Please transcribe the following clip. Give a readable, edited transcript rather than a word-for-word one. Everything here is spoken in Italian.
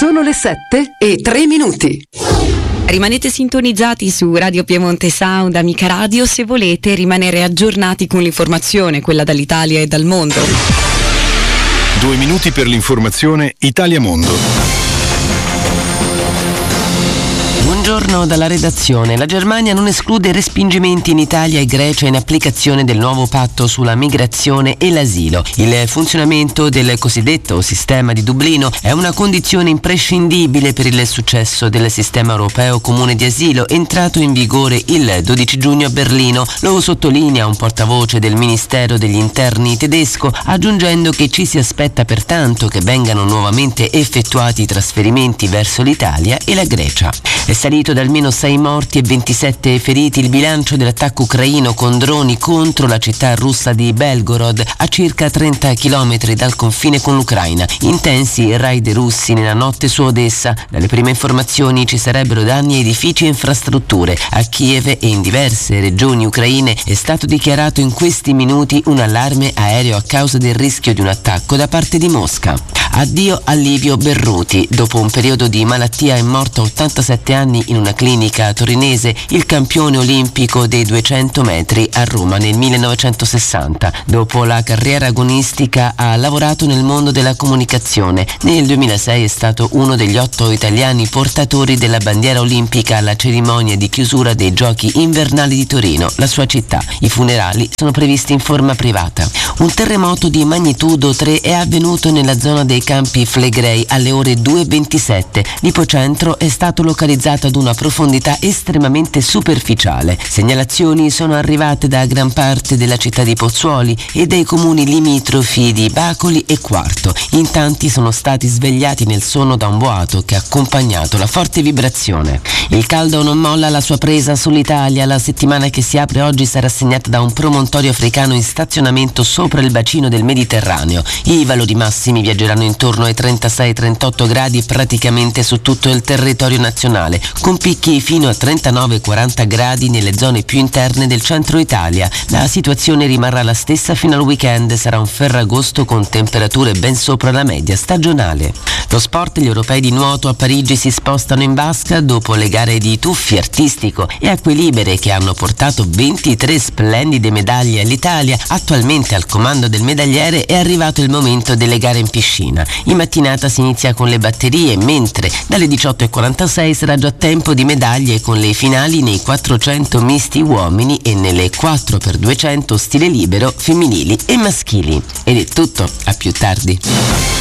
Sono le 7:03. Rimanete sintonizzati su Radio Piemonte Sound, amica radio, se volete rimanere aggiornati con l'informazione, quella dall'Italia e dal mondo. 2 minuti per l'informazione Italia-Mondo. Buongiorno dalla redazione. La Germania non esclude respingimenti in Italia e Grecia in applicazione del nuovo patto sulla migrazione e l'asilo. Il funzionamento del cosiddetto sistema di Dublino è una condizione imprescindibile per il successo del sistema europeo comune di asilo, entrato in vigore il 12 giugno a Berlino. Lo sottolinea un portavoce del Ministero degli Interni tedesco, aggiungendo che ci si aspetta pertanto che vengano nuovamente effettuati i trasferimenti verso l'Italia e la Grecia. È salito da almeno 6 morti e 27 feriti il bilancio dell'attacco ucraino con droni contro la città russa di Belgorod, a circa 30 km dal confine con l'Ucraina. Intensi raid russi nella notte su Odessa. Dalle prime informazioni ci sarebbero danni a edifici e infrastrutture. A Kiev e in diverse regioni ucraine è stato dichiarato in questi minuti un allarme aereo a causa del rischio di un attacco da parte di Mosca. Addio a Livio Berruti. Dopo un periodo di malattia è morto a 87 anni in una clinica torinese, il campione olimpico dei 200 metri a Roma nel 1960. Dopo la carriera agonistica ha lavorato nel mondo della comunicazione. Nel 2006 è stato uno degli 8 italiani portatori della bandiera olimpica alla cerimonia di chiusura dei Giochi invernali di Torino, la sua città. I funerali sono previsti in forma privata. Un terremoto di magnitudo 3 è avvenuto nella zona dei Campi Flegrei alle ore 2:27. L'ipocentro è stato localizzato ad una profondità estremamente superficiale. Segnalazioni sono arrivate da gran parte della città di Pozzuoli e dai comuni limitrofi di Bacoli e Quarto. In tanti sono stati svegliati nel sonno da un boato che ha accompagnato la forte vibrazione. Il caldo non molla la sua presa sull'Italia. La settimana che si apre oggi sarà segnata da un promontorio africano in stazionamento sopra il bacino del Mediterraneo. I valori massimi viaggeranno intorno ai 36-38 gradi praticamente su tutto il territorio nazionale, con picchi fino a 39-40 gradi nelle zone più interne del centro Italia. La situazione rimarrà la stessa fino al weekend, sarà un ferragosto con temperature ben sopra la media stagionale. Lo sport, gli europei di nuoto a Parigi si spostano in vasca dopo le gare di tuffi artistico e acque libere che hanno portato 23 splendide medaglie all'Italia. Attualmente al comando del medagliere è arrivato il momento delle gare in piscina. In mattinata si inizia con le batterie, mentre dalle 18:46 sarà già tempo di medaglie con le finali nei 400 misti uomini e nelle 4x200 stile libero femminili e maschili. Ed è tutto, a più tardi.